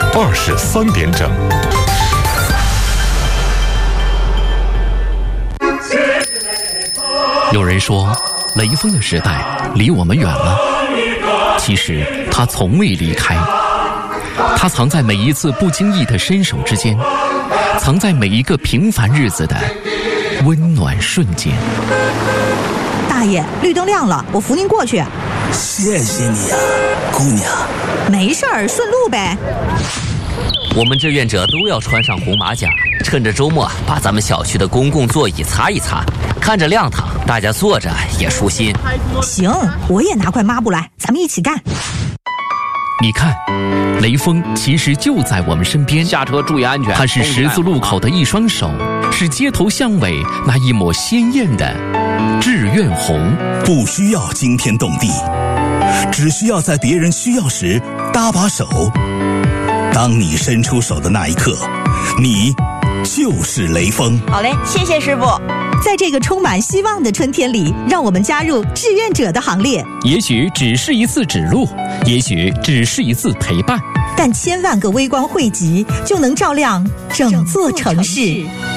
23点整。 有人说，雷锋的时代离我们远了，其实他从未离开。他藏在每一次不经意的伸手之间，藏在每一个平凡日子的温暖瞬间。 大爷，绿灯亮了，我扶您过去。 谢谢你呀，姑娘。 没事儿，顺路呗。 我们志愿者都要穿上红马甲，趁着周末把咱们小区的公共座椅擦一擦，看着亮堂，大家坐着也舒心。 行，我也拿块抹布来，咱们一起干。 你看，雷锋其实就在我们身边。 下车注意安全。 他是十字路口的一双手，是街头巷尾那一抹鲜艳的志愿红。 不需要惊天动地，只需要在别人需要时搭把手。当你伸出手的那一刻，你就是雷锋。 好嘞，谢谢师傅。 在这个充满希望的春天里，让我们加入志愿者的行列。 也许只是一次指路，也许只是一次陪伴， 但千万个微光汇集，就能照亮整座城市。